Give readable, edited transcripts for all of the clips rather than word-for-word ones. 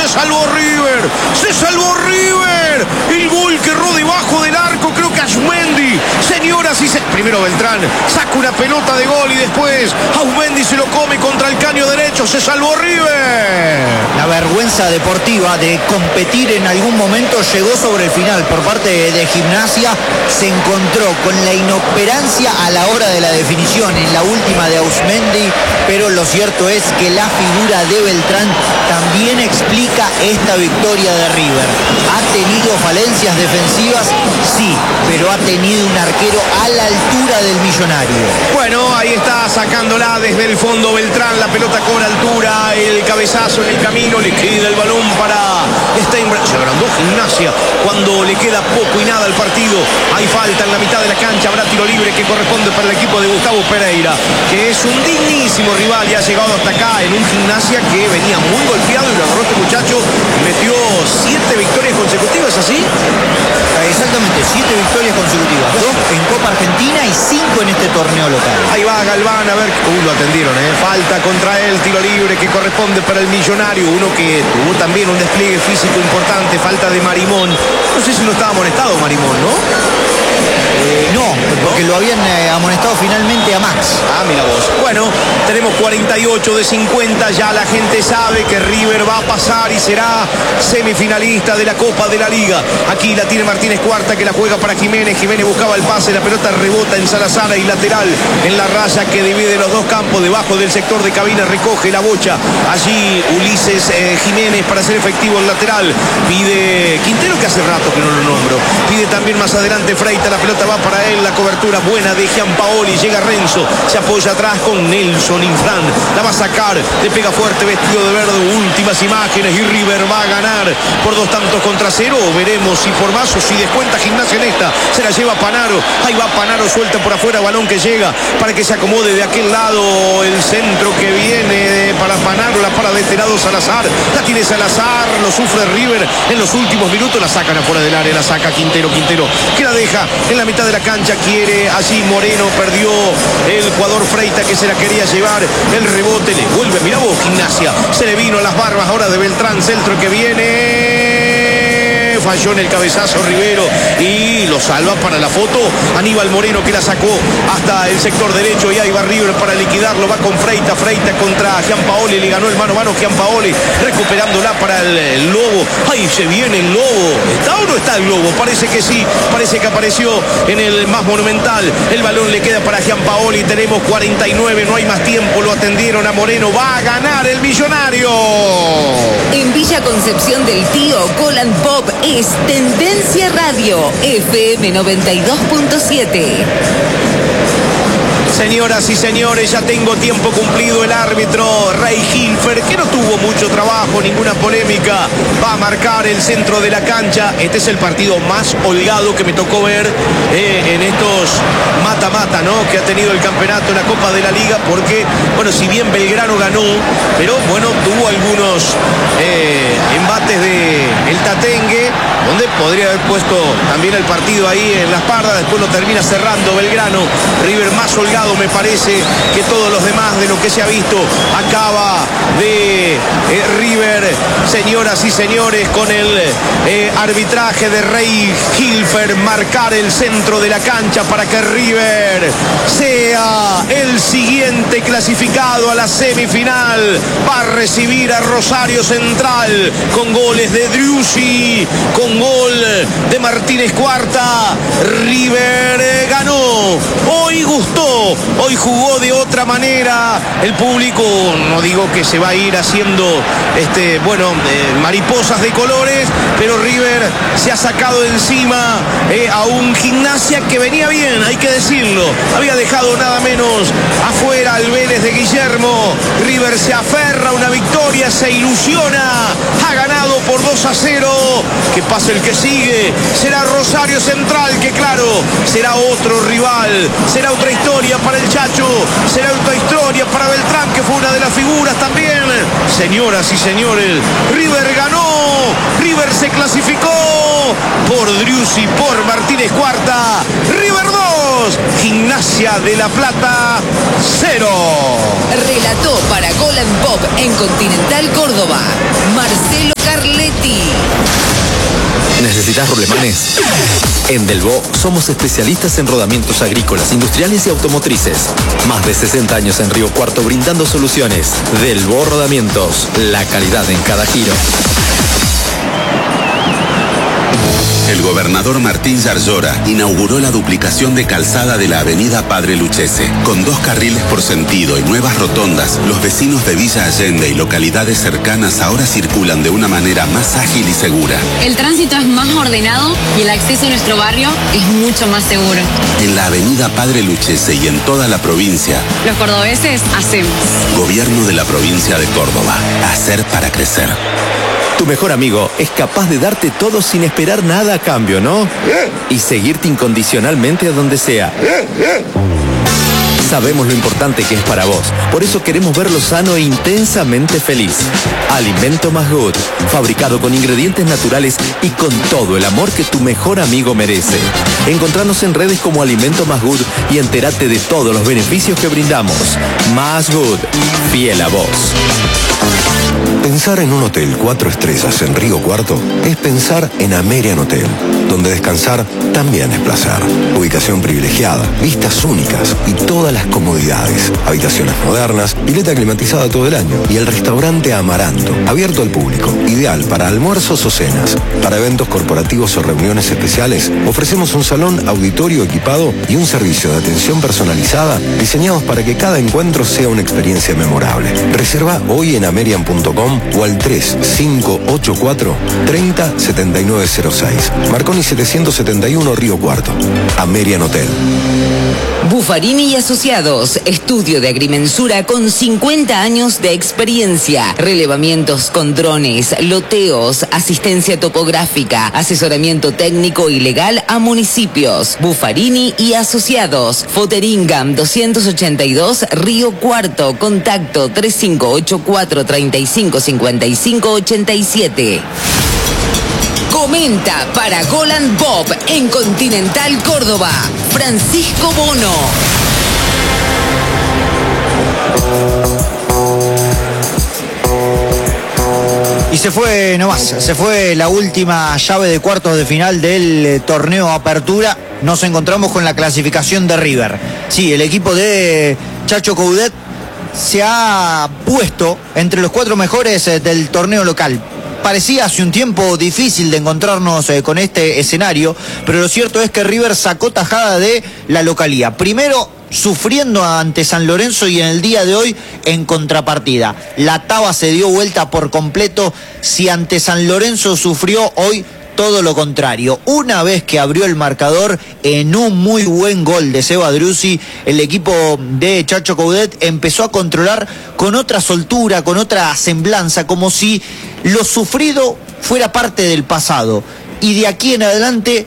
Se salvó River. Se salvó River. El gol que erró debajo del arco, creo que Aumendi. Señoras y señores. Primero Beltrán saca una pelota de gol y después Aumendi se lo come contra el caño derecho. Se salvó River. La vergüenza deportiva de competir en algún momento llegó sobre el final por parte de Gimnasia. Se encontró con la inoperancia a la hora de la definición en la última de Aumendi, pero lo cierto es que la figura de Beltrán también explica esta victoria de River. ¿Ha tenido falencias defensivas? Sí, pero ha tenido un arquero a la altura del Millonario. Bueno, ahí está sacándola desde el fondo Beltrán, la pelota con altura, el cabezazo en el camino, le queda el balón para Steinbrenner. Se agrandó Gimnasia cuando le queda poco y nada al partido. Hay falta en la mitad de la cancha, habrá tiro libre que corresponde para el equipo de Gustavo Pereira, que es un dignísimo rival y ha llegado hasta acá en un Gimnasia que venía muy golpeado y lo agarró este muchacho, metió 7 victorias consecutivas, ¿así? Exactamente, 7 victorias consecutivas, 2 en Copa Argentina y 5 en este torneo local. Ahí va Galván, a ver, lo atendieron, falta contra él, tiro libre que corresponde para el Millonario, uno que tuvo también un despliegue físico importante, falta de Marimón. No sé si no estaba amonestado Marimón, ¿no? No, porque lo habían amonestado finalmente a Max. Ah, mira vos. Bueno, tenemos 48 de 50, ya la gente sabe que River va a pasar y será semifinalista de la Copa de la Liga. Aquí la tiene Martínez Cuarta, que la juega para Jiménez. Jiménez buscaba el pase, la pelota rebota en Salazar y lateral en la raya que divide los dos campos. Debajo del sector de cabina recoge la bocha. Allí Ulises Jiménez para hacer efectivo el lateral. Pide Quintero, que hace rato que no lo nombro. Pide también más adelante Freita, la pelota va para él, la cobertura buena de Gianpaoli. Llega Renzo, se apoya atrás con Nelson Infran. La va a sacar, le pega fuerte vestido de verde. Últimas imágenes y River va a ganar por 2-0. Veremos si por más o si descuenta Gimnasia en esta. Se la lleva Panaro. Ahí va Panaro, suelta por afuera, balón que llega para que se acomode de aquel lado. El centro que viene para Panaro, la para de este lado Salazar. La tiene Salazar, lo sufre River en los últimos minutos. La sacan afuera del área, la saca Quintero que la deja en la mitad de la cancha. Quiere allí Moreno, perdió el jugador Freita que se la quería llevar. El rebote le vuelve, mirá vos, Gimnasia. Se le vino a las barbas ahora de Beltrán, centro que viene. Falló en el cabezazo Rivero y lo salva para la foto Aníbal Moreno, que la sacó hasta el sector derecho y ahí va River para liquidarlo. Va con Freita contra Gianpaoli, le ganó el mano a mano Gianpaoli, recuperándola para el Lobo. Ahí se viene el Lobo. ¿Está o no está el Lobo? Parece que sí, parece que apareció en el más monumental. El balón le queda para Gianpaoli. Tenemos 49, no hay más tiempo. Lo atendieron a Moreno. Va a ganar el Millonario. En Villa Concepción del Tío, Golan Pop es Tendencia Radio, FM 92.7. Señoras y señores, ya tengo tiempo cumplido. El árbitro Ray Hilfer, que no tuvo mucho trabajo, ninguna polémica, va a marcar el centro de la cancha. Este es el partido más holgado que me tocó ver en estos mata-mata, ¿no?, que ha tenido el campeonato en la Copa de la Liga, porque, bueno, si bien Belgrano ganó, pero, bueno, tuvo algunos embates de el Tatengue, donde podría haber puesto también el partido ahí en la espalda. Después lo termina cerrando Belgrano. River más holgado, me parece, que todos los demás de lo que se ha visto. Acaba de River, señoras y señores, con el arbitraje de Ray Hilfer, marcar el centro de la cancha para que River sea el siguiente clasificado a la semifinal. Va a recibir a Rosario Central con goles de Driussi, con gol de Martínez Cuarta. River ganó, hoy gustó, hoy jugó de otra manera. El público, no digo que se va a ir haciendo mariposas de colores, pero River se ha sacado de encima a un Gimnasia que venía bien, hay que decirlo. Había dejado nada menos afuera al Vélez de Guillermo. River se aferra a una victoria, se ilusiona, ha ganado por 2-0. Que pase el que sigue, será Rosario Central, que claro, será otro rival, será otra historia para el Chacho, será otra historia para Beltrán, que fue una de las figuras también. Señoras y señores, River ganó, River se clasificó por Driussi, por Martínez Cuarta. River 2, Gimnasia de La Plata 0. Relató para Golan Pop en Continental Córdoba, Marcelo Carlos. ¿Necesitas rolemanes? En Delvaux somos especialistas en rodamientos agrícolas, industriales y automotrices. Más de 60 años en Río Cuarto brindando soluciones. Delvaux Rodamientos, la calidad en cada giro. El gobernador Martín Yarlora inauguró la duplicación de calzada de la avenida Padre Lucchese. Con 2 carriles por sentido y nuevas rotondas, los vecinos de Villa Allende y localidades cercanas ahora circulan de una manera más ágil y segura. El tránsito es más ordenado y el acceso a nuestro barrio es mucho más seguro. En la avenida Padre Lucchese y en toda la provincia, Los cordobeses hacemos. Gobierno de la provincia de Córdoba. Hacer para crecer. Tu mejor amigo es capaz de darte todo sin esperar nada a cambio, ¿no? Y seguirte incondicionalmente a donde sea. Sabemos lo importante que es para vos. Por eso queremos verlo sano e intensamente feliz. Alimento Más Good, fabricado con ingredientes naturales y con todo el amor que tu mejor amigo merece. Encontranos en redes como Alimento Más Good y entérate de todos los beneficios que brindamos. Más Good, fiel a vos. Pensar en un hotel 4 estrellas en Río Cuarto es pensar en Amerian Hotel, donde descansar también es placer. Ubicación privilegiada, vistas únicas y todas las comodidades. Habitaciones modernas, pileta climatizada todo el año y el restaurante Amaranto, abierto al público, ideal para almuerzos o cenas. Para eventos corporativos o reuniones especiales, ofrecemos un salón auditorio equipado y un servicio de atención personalizada diseñados para que cada encuentro sea una experiencia memorable. Reserva hoy en amerian.com o al 3584-307906. Marconi 771 Río Cuarto. Amerian Hotel. Buffarini y Asociados, estudio de agrimensura con 50 años de experiencia, relevamientos con drones, loteos, asistencia topográfica, asesoramiento técnico y legal a municipios. Buffarini y Asociados, Foteringam 282 Río Cuarto, contacto 3584-355587. Comenta para Golan Bob en Continental Córdoba, Francisco Bono. Y se fue nomás, se fue la última llave de cuartos de final del torneo Apertura. Nos encontramos con la clasificación de River. Sí, el equipo de Chacho Coudet se ha puesto entre los 4 mejores del torneo local. Parecía hace un tiempo difícil de encontrarnos con este escenario, pero lo cierto es que River sacó tajada de la localía. Primero sufriendo ante San Lorenzo y en el día de hoy en contrapartida. La Taba se dio vuelta por completo. Si ante San Lorenzo sufrió, hoy todo lo contrario. Una vez que abrió el marcador en un muy buen gol de Seba Driussi, el equipo de Chacho Coudet empezó a controlar con otra soltura, con otra semblanza, como si lo sufrido fuera parte del pasado. Y de aquí en adelante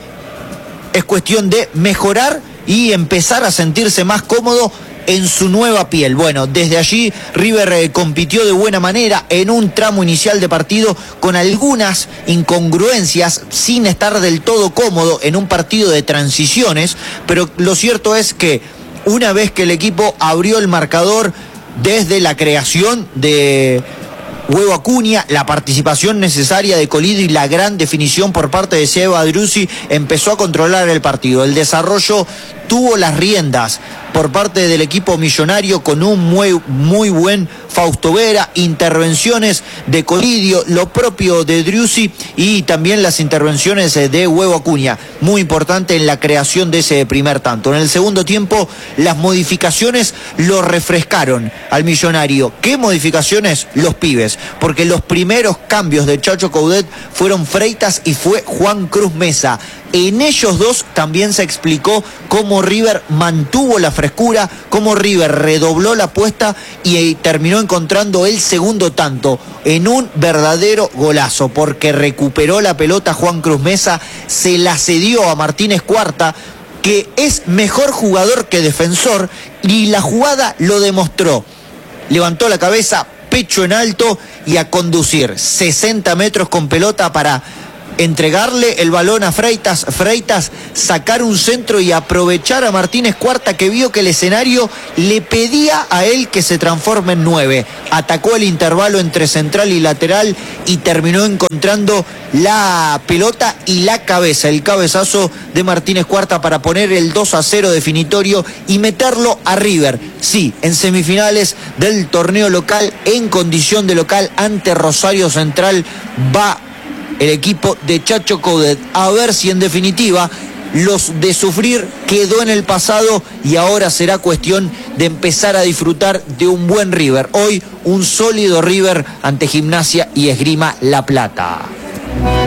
es cuestión de mejorar y empezar a sentirse más cómodo en su nueva piel. Bueno, desde allí River compitió de buena manera en un tramo inicial de partido con algunas incongruencias, sin estar del todo cómodo en un partido de transiciones, pero lo cierto es que una vez que el equipo abrió el marcador desde la creación de Huevo Acuña, la participación necesaria de Colidio y la gran definición por parte de Seba Driussi, empezó a controlar el partido. El desarrollo tuvo las riendas por parte del equipo millonario con un muy buen Fausto Vera, intervenciones de Colidio, lo propio de Driussi y también las intervenciones de Huevo Acuña, muy importante en la creación de ese primer tanto. En el segundo tiempo las modificaciones lo refrescaron al millonario. ¿Qué modificaciones? Los pibes, porque los primeros cambios de Chacho Coudet fueron Freitas y fue Juan Cruz Mesa. En ellos dos también se explicó cómo River mantuvo la frescura, cómo River redobló la apuesta y terminó encontrando el segundo tanto en un verdadero golazo, porque recuperó la pelota Juan Cruz Mesa, se la cedió a Martínez Cuarta, que es mejor jugador que defensor, y la jugada lo demostró. Levantó la cabeza, pecho en alto y a conducir 60 metros con pelota para entregarle el balón a Freitas, sacar un centro y aprovechar a Martínez Cuarta, que vio que el escenario le pedía a él que se transforme en 9. Atacó el intervalo entre central y lateral y terminó encontrando la pelota y la cabeza, el cabezazo de Martínez Cuarta para poner el 2-0 definitorio y meterlo a River. Sí, en semifinales del torneo local, en condición de local ante Rosario Central, va el equipo de Chacho Coudet. A ver si en definitiva los de sufrir quedó en el pasado y ahora será cuestión de empezar a disfrutar de un buen River. Hoy un sólido River ante Gimnasia y Esgrima La Plata.